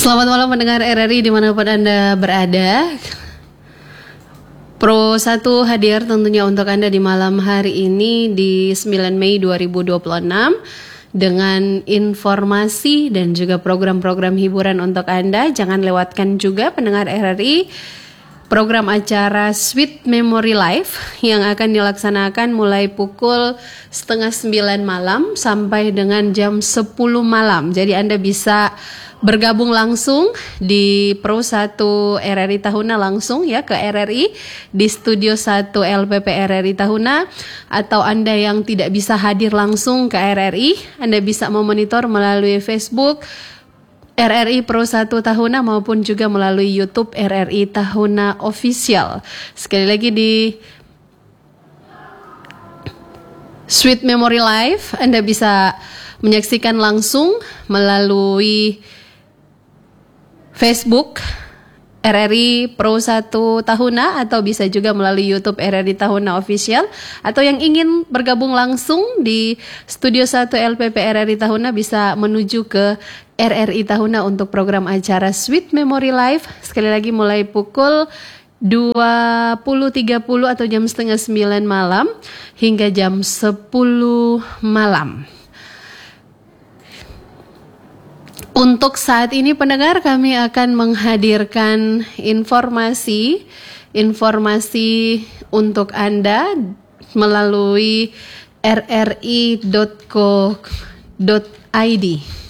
Selamat malam pendengar RRI dimanapun Anda berada. Pro 1 hadir tentunya untuk Anda di malam hari ini di 9 Mei 2026 dengan informasi dan juga program-program hiburan untuk Anda. Jangan lewatkan juga pendengar RRI program acara Sweet Memory Live yang akan dilaksanakan mulai pukul 8:30 malam sampai dengan jam 10 malam. Jadi Anda bisa bergabung langsung di Pro 1 RRI Tahuna langsung ya ke RRI di Studio 1 LPP RRI Tahuna, atau Anda yang tidak bisa hadir langsung ke RRI, Anda bisa memonitor melalui Facebook RRI Pro 1 Tahuna maupun juga melalui YouTube RRI Tahuna Official. Sekali lagi di Sweet Memory Live Anda bisa menyaksikan langsung melalui Facebook RRI Pro 1 Tahuna atau bisa juga melalui YouTube RRI Tahuna Official, atau yang ingin bergabung langsung di Studio 1 LPP RRI Tahuna bisa menuju ke RRI Tahuna untuk program acara Sweet Memory Live sekali lagi mulai pukul 20.30 atau jam 8:30 malam hingga jam 10 malam. Untuk saat ini pendengar, kami akan menghadirkan informasi untuk Anda melalui rri.co.id.